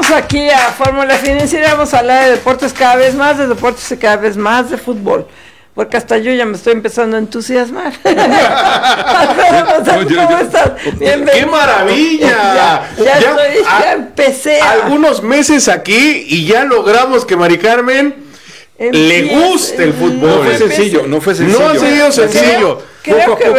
Regresamos aquí a Fórmula Financiera. Vamos a hablar de deportes, cada vez más de deportes y cada vez más de fútbol. Porque hasta yo ya me estoy empezando a entusiasmar. ¿Cómo estás? Bienvenido. ¡Qué maravilla! Ya empecé. Algunos meses aquí y ya logramos que Mari Carmen le guste el fútbol. No fue sencillo. No ha sido sencillo. Creo que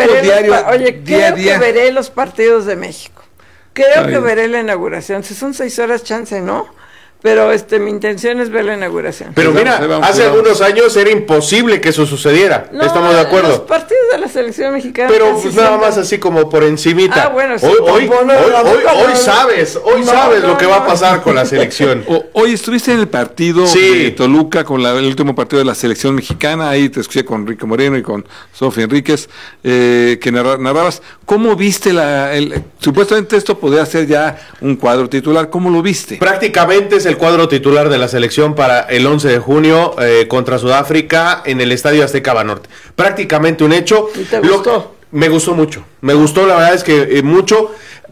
veré los partidos de México. Creo que veré la inauguración. Si son 6 horas, chance, ¿no? Pero mi intención es ver la inauguración. Pero mira, hace algunos años era imposible que eso sucediera. No, estamos de acuerdo. Los partidos de la selección mexicana. Pero pues nada más así como por encimita. Ah, bueno, sí, hoy sabes lo que va a pasar con la selección. Hoy estuviste en el partido de Toluca con el último partido de la selección mexicana. Ahí te escuché con Rico Moreno y con Sofía Enríquez que narrabas. ¿Cómo viste supuestamente esto podría ser ya un cuadro titular? ¿Cómo lo viste? Prácticamente es el cuadro titular de la selección para el 11 de junio contra Sudáfrica en el Estadio Azteca Banorte. Prácticamente un hecho. ¿Y te gustó? Me gustó mucho. Me gustó, la verdad es que mucho.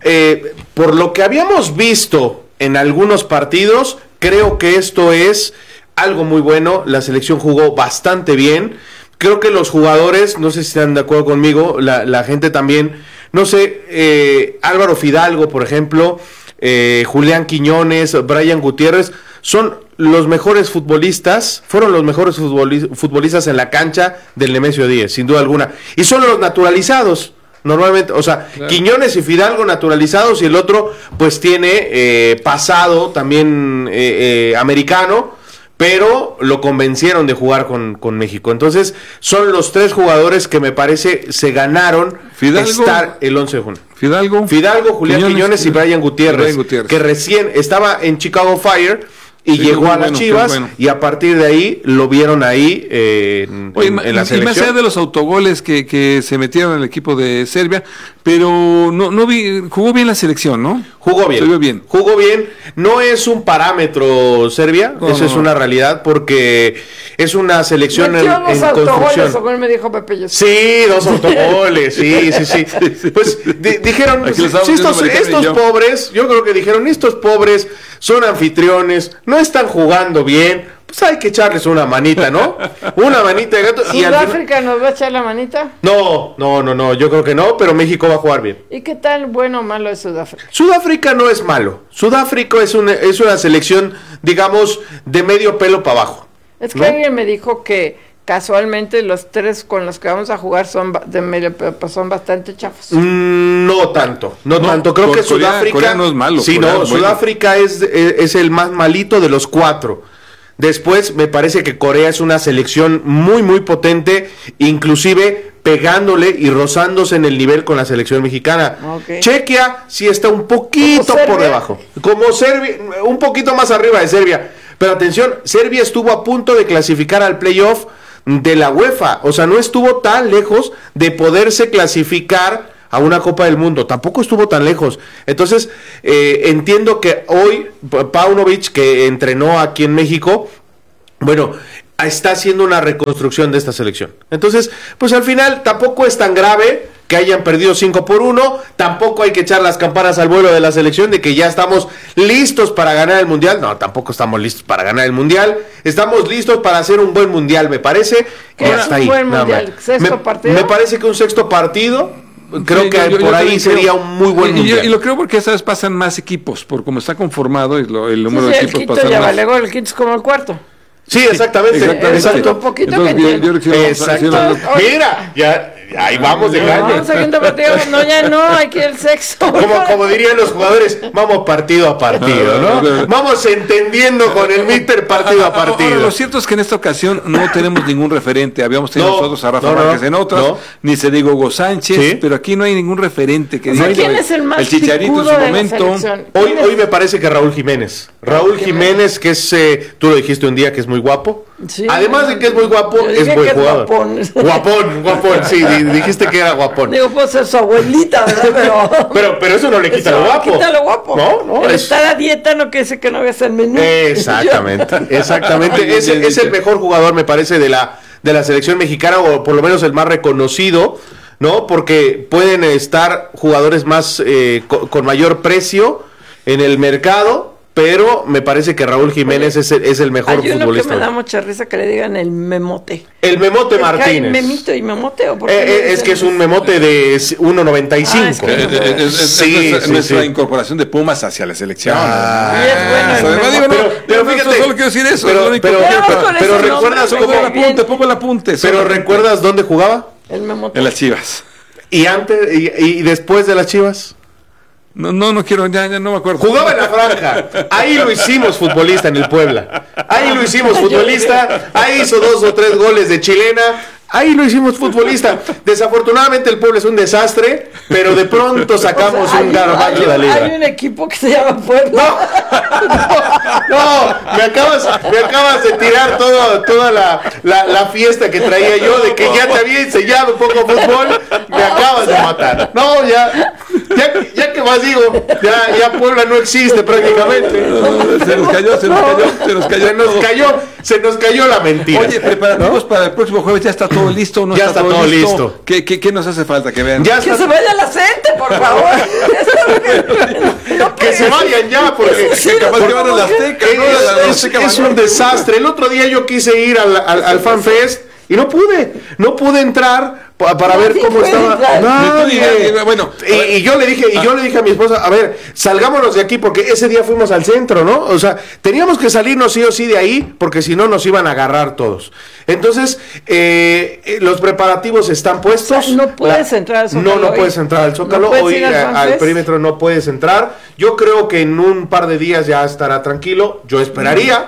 Por lo que habíamos visto en algunos partidos, creo que esto es algo muy bueno. La selección jugó bastante bien. Creo que los jugadores, no sé si están de acuerdo conmigo, la gente también, no sé, Álvaro Fidalgo, por ejemplo, Julián Quiñones, Brian Gutiérrez, son los mejores futbolistas, fueron los mejores futbolistas en la cancha del Nemesio 10, sin duda alguna, y son los naturalizados, normalmente, o sea, claro. Quiñones y Fidalgo naturalizados, y el otro, pues tiene pasado también americano, pero lo convencieron de jugar con México. Entonces, son los 3 jugadores que me parece se ganaron estar el 11 de junio. Fidalgo, Julián Quiñones y Brian Gutiérrez, que recién estaba en Chicago Fire y llegó a las Chivas, y a partir de ahí lo vieron ahí en la selección. Y más allá de los autogoles que se metieron en el equipo de Serbia, pero no vi, jugó bien la selección, ¿no? Jugó bien. No es un parámetro Serbia, eso es una realidad, porque es una selección en construcción. Como me dijo Pepe. Sí, 2 autogoles, sí. Pues dijeron, estos pobres, yo creo que dijeron, estos pobres son anfitriones, no están jugando bien, pues hay que echarles una manita, ¿no? Una manita de gato. ¿Sudáfrica nos va a echar la manita? No, yo creo que no, pero México va a jugar bien. ¿Y qué tal bueno o malo es Sudáfrica? Sudáfrica no es malo. Sudáfrica es una selección, digamos, de medio pelo para abajo. Es que alguien me dijo que casualmente los 3 con los que vamos a jugar son bastante chafos. No tanto. Creo que Sudáfrica no es malo. Sí, Sudáfrica es el más malito de los 4. Después me parece que Corea es una selección muy muy potente, inclusive pegándole y rozándose en el nivel con la selección mexicana. Okay. Chequia sí está un poquito por debajo. Como Serbia, un poquito más arriba de Serbia. Pero atención, Serbia estuvo a punto de clasificar al playoff de la UEFA, o sea, no estuvo tan lejos de poderse clasificar a una Copa del Mundo, tampoco estuvo tan lejos. Entonces, entiendo que hoy Paunovic, que entrenó aquí en México, bueno, está haciendo una reconstrucción de esta selección. Entonces, pues al final tampoco es tan grave que hayan perdido 5-1, tampoco hay que echar las campanas al vuelo de la selección de que ya estamos listos para ganar el Mundial. No, tampoco estamos listos para ganar el Mundial, estamos listos para hacer un buen Mundial, me parece. Que hasta ahí, buen mundial, ¿sexto partido? Me parece que un 6º partido, creo que por ahí sería un muy buen mundial. Y lo creo porque esa vez pasan más equipos, por cómo está conformado el número de equipos pasan ya más. El quinto es como el 4. Sí, exactamente. Un poquito. Exacto. Mira, ya ahí vamos de caña. Segundo partido, ya no, aquí el sexo. Como dirían los jugadores, vamos partido a partido, ¿no? Vamos entendiendo con el míster partido a partido. Lo cierto es que en esta ocasión no tenemos ningún referente. Habíamos tenido nosotros a Rafa Márquez en otras, ni se digo Hugo Sánchez, pero aquí no hay ningún referente que diga. ¿Quién es el más el Chicharito en su momento? Hoy me parece que Raúl Jiménez. Raúl Jiménez, que es, tú lo dijiste un día, que es muy guapo. Sí, además de que es muy guapo, es buen jugador. Guapón, sí, dijiste que era guapón. Digo, puedo ser su abuelita, ¿verdad? Pero eso no le quita lo guapo. Quita lo guapo. No, estar a dieta no quiere decir que no veas el menú. Exactamente. Es el mejor jugador, me parece, de la selección mexicana, o por lo menos el más reconocido, ¿no? Porque pueden estar jugadores más con mayor precio en el mercado, pero me parece que Raúl Jiménez es el mejor futbolista. Hay uno que me da mucha risa que le digan el Memote. El Memote Martínez. Memito y Memote, ¿o por es que es un Memote de 1.95. Es nuestra incorporación de Pumas hacia la selección. Pero fíjate, solo quiero decir eso. Pero recuerdas pongo el apunte. Pero recuerdas dónde jugaba? El Memote. En las Chivas. ¿Y antes y después de las Chivas? No quiero, ya no me acuerdo. Jugaba en la franja. Ahí lo hicimos futbolista en el Puebla. Ahí lo hicimos futbolista. Ahí hizo 2 o 3 goles de chilena. Ahí lo hicimos futbolista. Desafortunadamente el Puebla es un desastre, pero de pronto sacamos un garbanzo de la liga. Hay un equipo que se llama Puebla. No, me acabas de tirar toda la fiesta que traía yo de que ya te había enseñado un poco fútbol. Me acabas de matar. No, ya que más digo, ya Puebla no existe prácticamente. Se nos cayó la mentira. Oye, preparativos para el próximo jueves, ¿ya está todo listo? ¿No ya está todo listo? ¿Qué nos hace falta que vean? Que se vaya la gente, por favor. Que se vayan ya, porque capaz que van a la Azteca, es un desastre. El otro día yo quise ir al FanFest y no pude entrar para ver cómo estaba. Bueno, y yo le dije a mi esposa, a ver, salgámonos de aquí porque ese día fuimos al centro, ¿no? O sea, teníamos que salirnos sí o sí de ahí porque si no nos iban a agarrar todos. Entonces, los preparativos están puestos. O sea, no puedes entrar al Zócalo. No puedes entrar al Zócalo. Hoy al perímetro no puedes entrar. Yo creo que en un par de días ya estará tranquilo. Yo esperaría.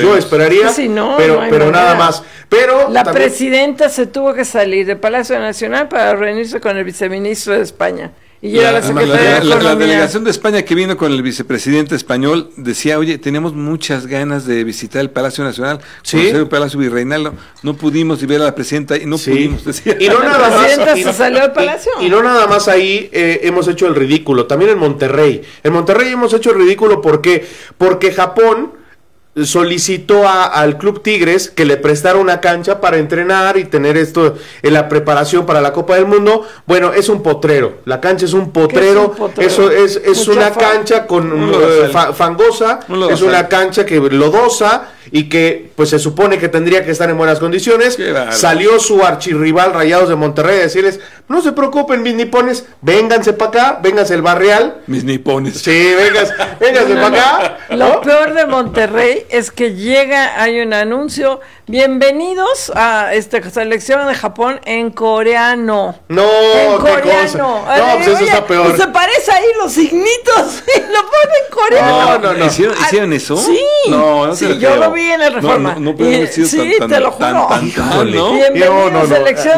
Sí, pero nada más. Pero la presidenta se tuvo que salir del Palacio Nacional para reunirse con el viceministro de España. Y era la secretaria de Economía. La delegación de España que vino con el vicepresidente español decía, oye, teníamos muchas ganas de visitar el Palacio Nacional, conocer el Palacio Virreinal, no pudimos y ver a la presidenta y no pudimos, decía. Y no la nada presidenta más, se salió del Palacio. Y no nada más ahí hemos hecho el ridículo, también en Monterrey. En Monterrey hemos hecho el ridículo porque Japón solicitó al Club Tigres que le prestara una cancha para entrenar y tener esto en la preparación para la Copa del Mundo. Bueno, es un potrero, la cancha es un potrero, eso es una cancha con fangosa, es una cancha que lodosa y que pues se supone que tendría que estar en buenas condiciones. Salió su archirrival Rayados de Monterrey a decirles, no se preocupen mis nipones, vénganse para acá, vénganse el Barrial. Mis nipones. Sí, vénganse para acá. Lo peor de Monterrey es que hay un anuncio, bienvenidos a esta selección de Japón en coreano. No, en coreano. No, pues eso está peor. Pues se parece ahí los signitos y lo ponen en coreano. No. ¿Hicieron eso? Sí. No sí, yo lo vi en el Reforma. No puede haber sido te lo juro. Bienvenidos a selección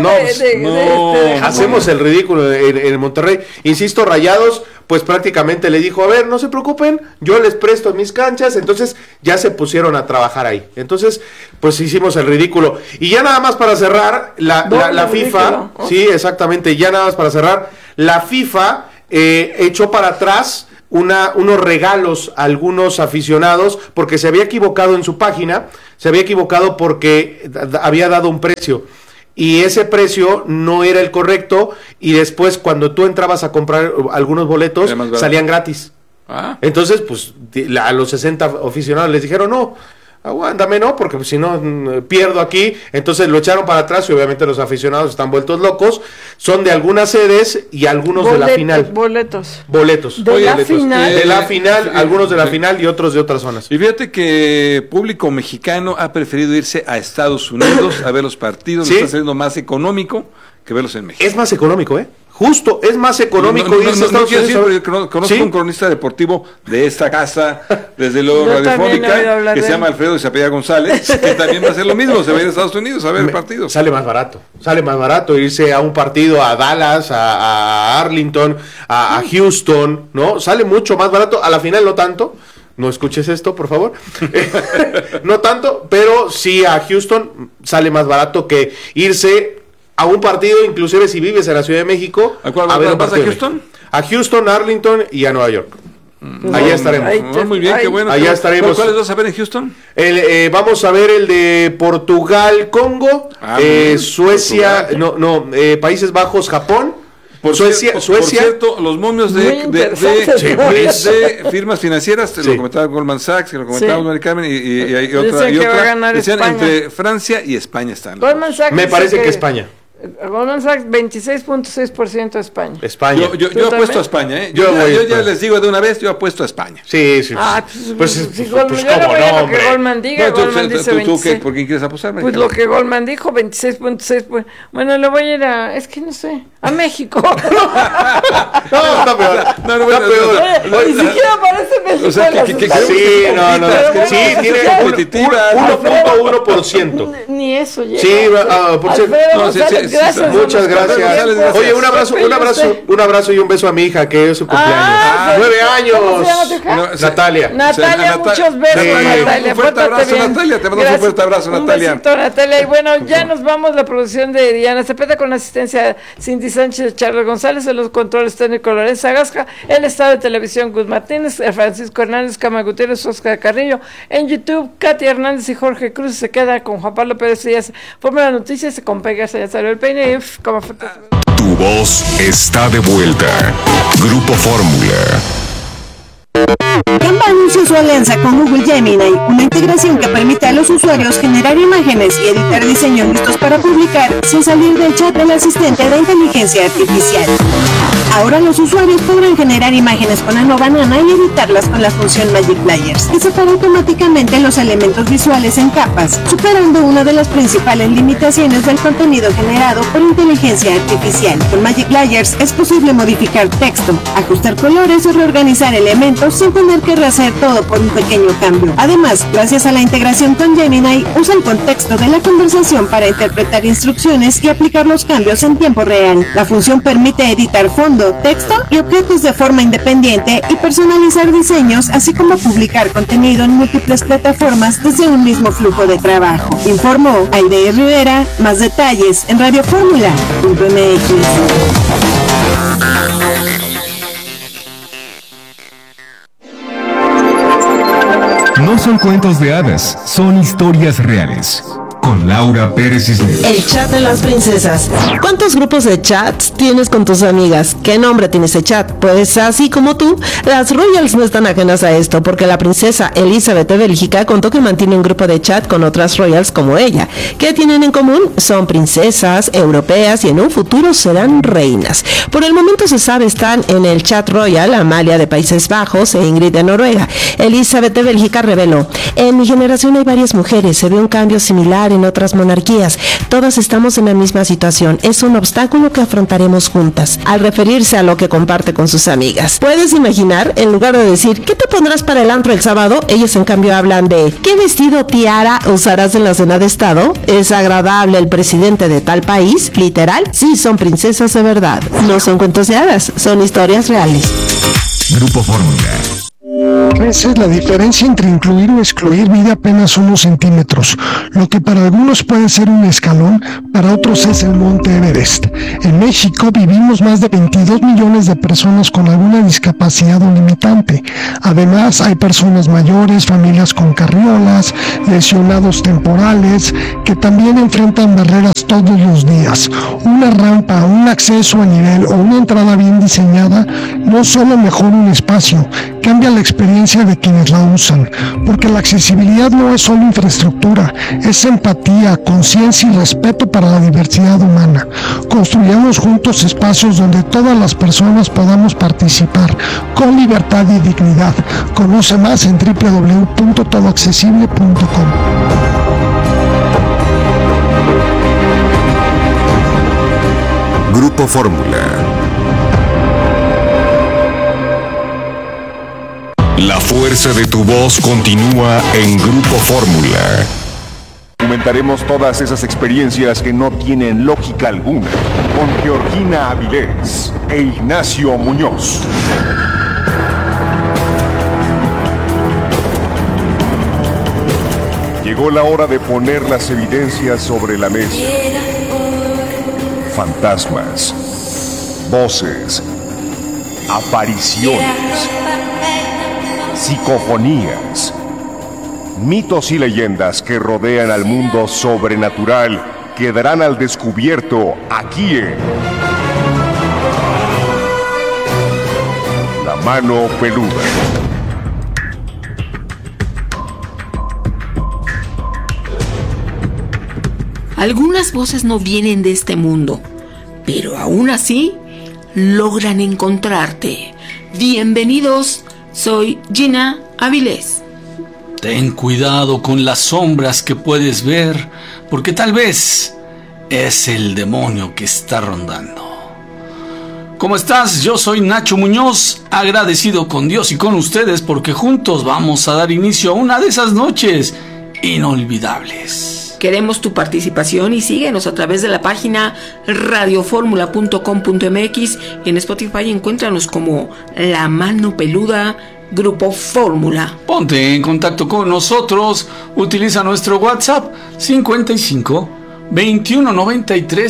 de Japón. Hacemos el ridículo en Monterrey. Insisto, Rayados pues prácticamente le dijo, a ver, no se preocupen, yo les presto mis canchas. Entonces ya se pusieron a trabajar ahí. Entonces pues hicimos el ridículo. Y ya nada más para cerrar, la FIFA, sí, exactamente, ya nada más para cerrar, la FIFA echó para atrás unos regalos a algunos aficionados porque se había equivocado en su página, se había equivocado porque había dado un precio. Y ese precio no era el correcto y después cuando tú entrabas a comprar algunos boletos salían gratis. Entonces pues a los 60 aficionados les dijeron no, aguántame, no, porque si no pierdo aquí. Entonces lo echaron para atrás y obviamente los aficionados están vueltos locos. Son de algunas sedes y algunos de la final. Boletos. De la final, algunos de la final y otros de otras zonas. Y fíjate que público mexicano ha preferido irse a Estados Unidos a ver los partidos. ¿Sí? Está saliendo más económico que verlos en México. Es más económico, Justo, es más económico irse a Estados Unidos. Conozco un cronista deportivo de esta casa, desde luego radiofónica, que se llama Alfredo y se apellida González, que también va a hacer lo mismo, se va a ir a Estados Unidos a ver el partido. Sale más barato irse a un partido a Dallas, a Arlington, a Houston, ¿no? Sale mucho más barato, a la final no tanto. No escuches esto, por favor. No tanto, pero sí a Houston sale más barato que irse a un partido, inclusive si vives en la Ciudad de México. ¿A ver, vas a Houston? A Houston, Arlington y a Nueva York. Allá estaremos. Muy bien, qué bueno. Allá estaremos. ¿Cuáles vas a ver en Houston? Vamos a ver el de Portugal, Congo, Suecia, Países Bajos, Japón. Suecia. Por cierto, los momios de firmas financieras, lo comentaba Goldman Sachs, que lo comentaba Mari Carmen, y hay otra. Decían entre Francia y España están. Me parece que España. Goldman Sachs, 26.6% de España. Yo apuesto a España, ¿eh? Yo ya les digo de una vez, yo apuesto a España. Sí. Pues cómo no, hombre. Que Goldman diga, Goldman dice 26. ¿Por quién quieres apostar? Pues lo que Goldman dijo, 26.6. Pues, bueno, le voy a ir es que no sé, a México. No, está peor. Está peor. Ni siquiera parece México. O sea, sí, tiene 1.1%. Ni eso llega. Sí, por cierto. Gracias, muchas gracias. Oye, un abrazo y un beso a mi hija, que es su cumpleaños. 9 años. ¿Cómo se llama tu hija? Natalia. Natalia, muchos besos, Natalia. Un fuerte abrazo, Natalia. Te mando un fuerte abrazo, Natalia. Un besito, Natalia. Y bueno, ya nos vamos. La producción de Diana Cepeda con la asistencia de Cindy Sánchez, Charles González, en los controles técnicos Lorenzo Agasca, el estado de televisión Gus Martínez, Francisco Hernández, Cama Gutiérrez, Oscar Carrillo. En YouTube, Katy Hernández y Jorge Cruz se queda con Juan Pablo Pérez Díaz. Forma las noticias, se con Pegas, ya salió el peine y como Tu voz está de vuelta. Grupo Fórmula. Canva anunció su alianza con Google Gemini, una integración que permite a los usuarios generar imágenes y editar diseños listos para publicar sin salir del chat del asistente de inteligencia artificial. Ahora los usuarios podrán generar imágenes con la nueva Nana y editarlas con la función Magic Layers, que separa automáticamente los elementos visuales en capas, superando una de las principales limitaciones del contenido generado por inteligencia artificial. Con Magic Layers es posible modificar texto, ajustar colores o reorganizar elementos sin tener que rehacer todo por un pequeño cambio. Además, gracias a la integración con Gemini, usa el contexto de la conversación para interpretar instrucciones y aplicar los cambios en tiempo real. La función permite editar fondo, texto y objetos de forma independiente y personalizar diseños, así como publicar contenido en múltiples plataformas desde un mismo flujo de trabajo. Informó Aide Rivera. Más detalles en radioformula.mx. No son cuentos de hadas, son historias reales. Con Laura Pérez Cisneros. El chat de las princesas. ¿Cuántos grupos de chats tienes con tus amigas? ¿Qué nombre tiene ese chat? Pues así como tú, las Royals no están ajenas a esto, porque la princesa Elizabeth de Bélgica contó que mantiene un grupo de chat con otras Royals como ella. ¿Qué tienen en común? Son princesas europeas y en un futuro serán reinas. Por el momento se sabe están en el chat Royal Amalia de Países Bajos e Ingrid de Noruega. Elizabeth de Bélgica reveló: en mi generación hay varias mujeres, se ve un cambio similar en otras monarquías. Todas estamos en la misma situación. Es un obstáculo que afrontaremos juntas. Al referirse a lo que comparte con sus amigas. ¿Puedes imaginar? En lugar de decir ¿qué te pondrás para el antro el sábado? Ellos en cambio hablan de ¿qué vestido tiara usarás en la cena de estado? ¿Es agradable el presidente de tal país? ¿Literal? Sí, son princesas de verdad. No son cuentos de hadas, son historias reales. Grupo Fórmula. Esa es la diferencia entre incluir o excluir. Mide apenas unos centímetros. Lo que para algunos puede ser un escalón, para otros es el Monte Everest. En México vivimos más de 22 millones de personas con alguna discapacidad o limitante. Además, hay personas mayores, familias con carriolas, lesionados temporales, que también enfrentan barreras todos los días. Una rampa, un acceso a nivel o una entrada bien diseñada no solo mejora un espacio, cambia la experiencia de quienes la usan, porque la accesibilidad no es solo infraestructura, es empatía, conciencia y respeto para la diversidad humana. Construyamos juntos espacios donde todas las personas podamos participar con libertad y dignidad. Conoce más en www.todoaccesible.com. Grupo Fórmula. La fuerza de tu voz continúa en Grupo Fórmula. Documentaremos todas esas experiencias que no tienen lógica alguna con Georgina Avilés e Ignacio Muñoz. Llegó la hora de poner las evidencias sobre la mesa. Fantasmas, voces, apariciones, psicofonías, mitos y leyendas que rodean al mundo sobrenatural quedarán al descubierto aquí en La Mano Peluda. Algunas voces no vienen de este mundo, pero aún así logran encontrarte. Bienvenidos, soy Gina Avilés. Ten cuidado con las sombras que puedes ver, porque tal vez es el demonio que está rondando. ¿Cómo estás? Yo soy Nacho Muñoz, agradecido con Dios y con ustedes porque juntos vamos a dar inicio a una de esas noches inolvidables. Queremos tu participación y síguenos a través de la página radioformula.com.mx. En Spotify encuéntranos como La Mano Peluda Grupo Fórmula. Ponte en contacto con nosotros, utiliza nuestro WhatsApp 55 21 93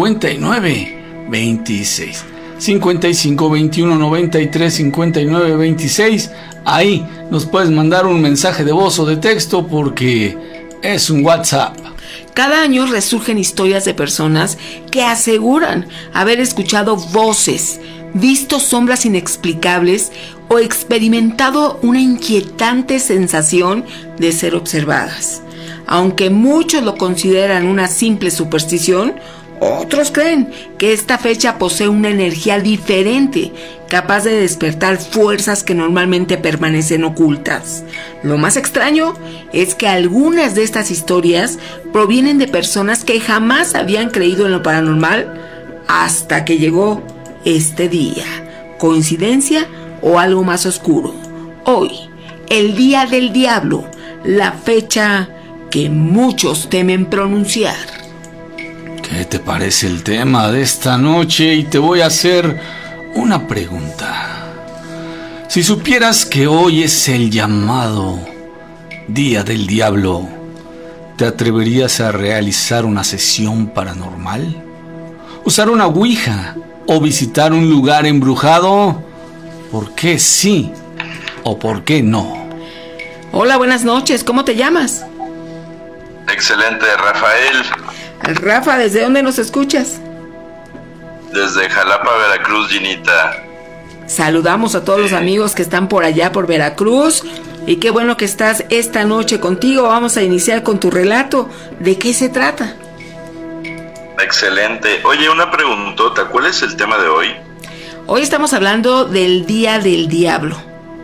59 26. 55 21 93 59 26. Ahí nos puedes mandar un mensaje de voz o de texto porque es un WhatsApp. Cada año resurgen historias de personas que aseguran haber escuchado voces, visto sombras inexplicables o experimentado una inquietante sensación de ser observadas. Aunque muchos lo consideran una simple superstición, otros creen que esta fecha posee una energía diferente, capaz de despertar fuerzas que normalmente permanecen ocultas. Lo más extraño es que algunas de estas historias provienen de personas que jamás habían creído en lo paranormal hasta que llegó este día. ¿Coincidencia o algo más oscuro? Hoy, el Día del Diablo, la fecha que muchos temen pronunciar. ¿Qué te parece el tema de esta noche? Y te voy a hacer una pregunta. Si supieras que hoy es el llamado Día del Diablo, ¿te atreverías a realizar una sesión paranormal? ¿Usar una ouija o visitar un lugar embrujado? ¿Por qué sí o por qué no? Hola, buenas noches. ¿Cómo te llamas? Excelente, Rafael. Rafa, ¿desde dónde nos escuchas? Desde Jalapa, Veracruz, Ginita. Saludamos a todos los amigos que están por allá, por Veracruz. Y qué bueno que estás esta noche contigo. Vamos a iniciar con tu relato. ¿De qué se trata? Excelente. Oye, una preguntota. ¿Cuál es el tema de hoy? Hoy estamos hablando del Día del Diablo.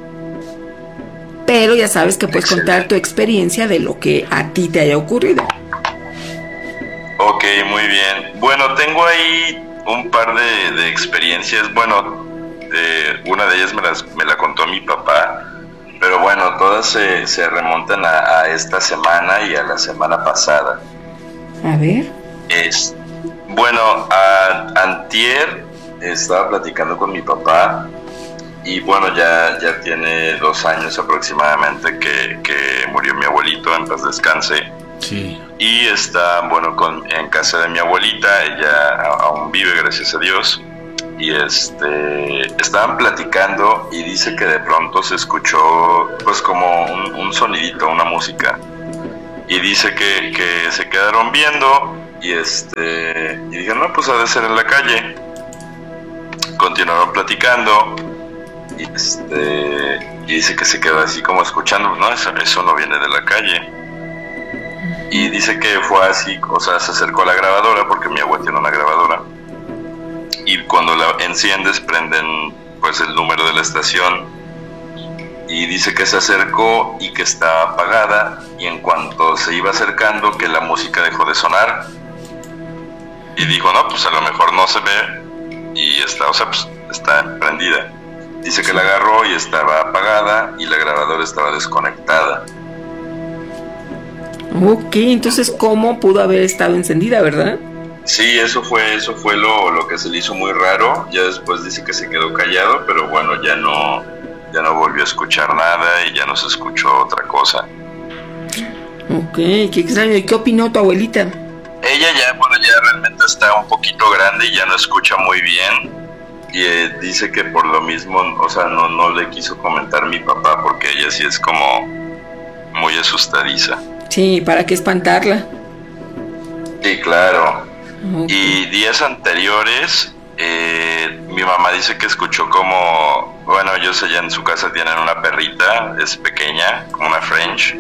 Pero ya sabes que puedes contar tu experiencia de lo que a ti te haya ocurrido. Ok, muy bien. Bueno, tengo ahí un par de experiencias. Bueno, una de ellas me la contó mi papá. Pero bueno, todas se remontan a esta semana y a la semana pasada. A ver. Bueno, antier estaba platicando con mi papá. Y bueno, ya tiene 2 años aproximadamente que murió mi abuelito, en paz descanse. Sí. Y está, bueno, en casa de mi abuelita. Ella aún vive, gracias a Dios. Y estaban platicando y dice que de pronto se escuchó pues como un sonidito, una música. Y dice que se quedaron viendo y dije, no, pues ha de ser en la calle. Continuaron platicando y dice que se quedó así como escuchando, no, eso no viene de la calle. Y dice que fue así, o sea, se acercó a la grabadora porque mi abuela tiene una grabadora. Y cuando la enciendes prenden pues el número de la estación. Y dice que se acercó y que estaba apagada. Y en cuanto se iba acercando, que la música dejó de sonar. Y dijo, no, pues a lo mejor no se ve. Y está prendida. Dice que la agarró y estaba apagada y la grabadora estaba desconectada. Ok, entonces ¿cómo pudo haber estado encendida, verdad? Sí, eso fue lo que se le hizo muy raro. Ya después dice que se quedó callado, pero bueno, ya no volvió a escuchar nada y ya no se escuchó otra cosa. Ok, qué extraño. ¿Y qué opinó tu abuelita? Ella ya realmente está un poquito grande y ya no escucha muy bien. Y dice que por lo mismo, o sea, no le quiso comentar mi papá porque ella sí es como muy asustadiza. Sí, ¿para qué espantarla? Sí, claro. Okay. Y días anteriores, mi mamá dice que escuchó como bueno, ellos allá en su casa tienen una perrita, es pequeña, como una French,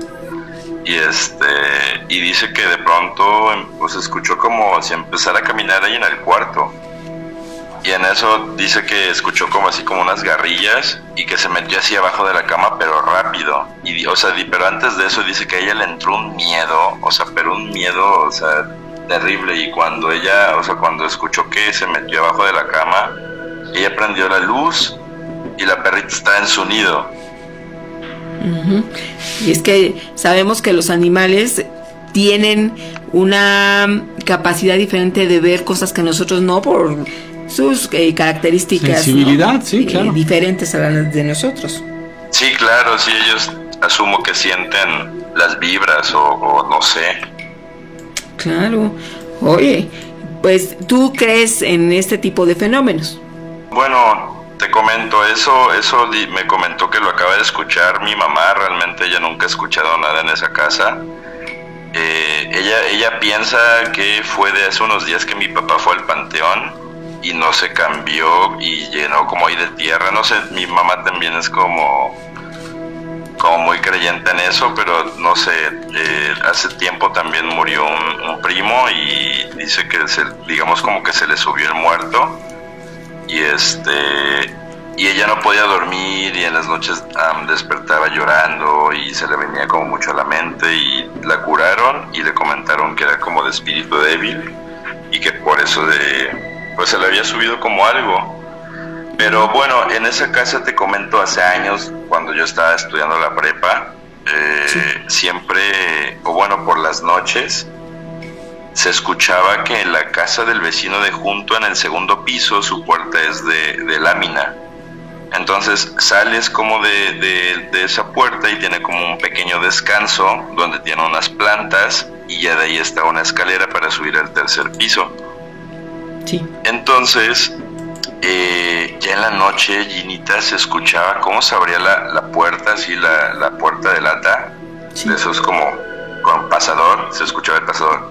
y dice que de pronto pues escuchó como si empezara a caminar ahí en el cuarto, y en eso dice que escuchó como así como unas garrillas y que se metió así abajo de la cama pero rápido, pero antes de eso dice que a ella le entró un miedo, pero un miedo, terrible, y cuando cuando escuchó que se metió abajo de la cama, ella prendió la luz y la perrita está en su nido. Uh-huh. Y es que sabemos que los animales tienen una capacidad diferente de ver cosas que nosotros no, por sus características, sensibilidad, ¿no? Sí, claro, diferentes a las de nosotros. Sí, claro, sí, ellos asumo que sienten las vibras o no sé. Claro. Oye, pues ¿tú crees en este tipo de fenómenos? Bueno, te comento, eso me comentó que lo acaba de escuchar mi mamá. Realmente ella nunca ha escuchado nada en esa casa. Ella piensa que fue de hace unos días que mi papá fue al panteón y no se cambió y llenó como ahí de tierra. No sé, mi mamá también es como muy creyente en eso, pero no sé, hace tiempo también murió un primo y dice que digamos como que se le subió el muerto, y ella no podía dormir y en las noches despertaba llorando y se le venía como mucho a la mente, y la curaron y le comentaron que era como de espíritu débil y que por eso pues se le había subido como algo. Pero bueno, en esa casa, te comento, hace años, cuando yo estaba estudiando la prepa, siempre, por las noches, se escuchaba que en la casa del vecino de junto, en el segundo piso, su puerta es de lámina. Entonces sales como de esa puerta y tiene como un pequeño descanso donde tiene unas plantas, y ya de ahí está una escalera para subir al tercer piso. Sí. Entonces, ya en la noche, Ginita, se escuchaba cómo se abría la puerta, así la puerta de lata, sí. Eso es como con pasador, se escuchaba el pasador.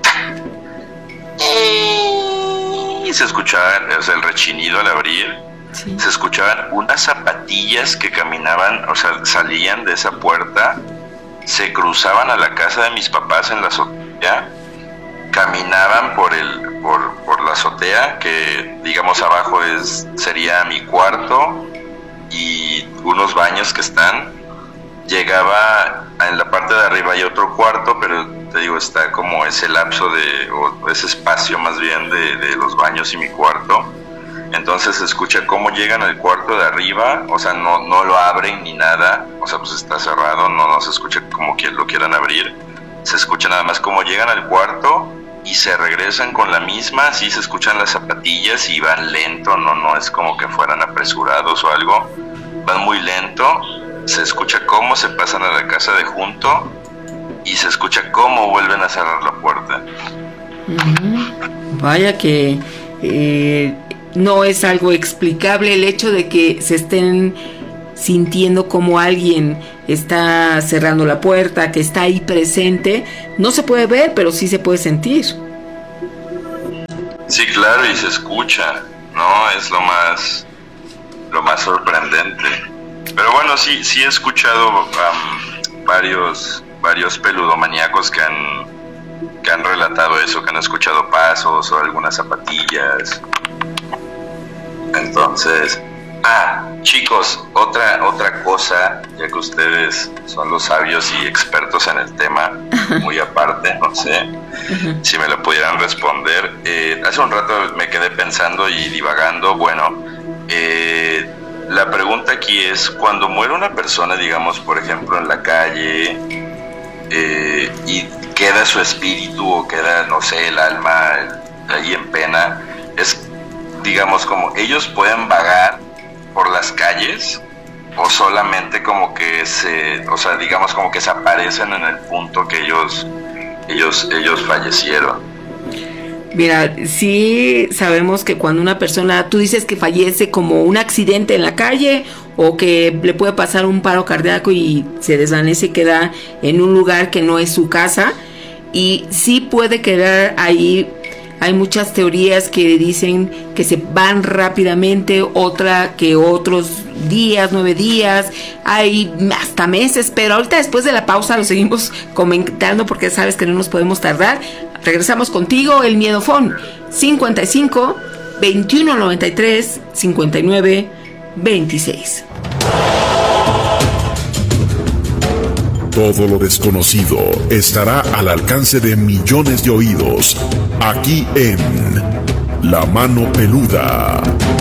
Y se escuchaba el rechinido al abrir. Sí. Se escuchaban unas zapatillas que caminaban, salían de esa puerta, se cruzaban a la casa de mis papás en la azotea, caminaban por la azotea, que digamos abajo sería mi cuarto y unos baños que están. Llegaba en la parte de arriba, hay otro cuarto, pero te digo, está como ese lapso o ese espacio más bien de los baños y mi cuarto. Entonces se escucha cómo llegan al cuarto de arriba, no lo abren ni nada, pues está cerrado, no se escucha como que lo quieran abrir, se escucha nada más cómo llegan al cuarto y se regresan con la misma. Sí se escuchan las zapatillas y van lento, no es como que fueran apresurados o algo, van muy lento. Se escucha cómo se pasan a la casa de junto y se escucha cómo vuelven a cerrar la puerta. Vaya que no es algo explicable el hecho de que se estén sintiendo como alguien está cerrando la puerta, que está ahí presente. No se puede ver, pero sí se puede sentir. Sí, claro, y se escucha, ¿no? Es lo más sorprendente. Pero bueno, sí he escuchado varios peludomaníacos que han relatado eso, que han escuchado pasos o algunas zapatillas. Entonces, chicos, otra cosa, ya que ustedes son los sabios y expertos en el tema, muy aparte, no sé si me lo pudieran responder. Hace un rato me quedé pensando y divagando. Bueno, la pregunta aquí es, cuando muere una persona, digamos, por ejemplo, en la calle, y queda su espíritu o queda, no sé, el alma ahí en pena, es, digamos, como ellos pueden vagar por las calles, o solamente como que digamos como que se aparecen en el punto que ellos fallecieron. Mira, sí sabemos que cuando una persona, tú dices que fallece como un accidente en la calle, o que le puede pasar un paro cardíaco y se desvanece y queda en un lugar que no es su casa, y sí puede quedar ahí Hay muchas teorías que dicen que se van rápidamente, otra que otros días, 9 días, hay hasta meses, pero ahorita después de la pausa lo seguimos comentando porque sabes que no nos podemos tardar. Regresamos contigo, el Miedofón, 55 21 93 59 26. Todo lo desconocido estará al alcance de millones de oídos, aquí en La Mano Peluda.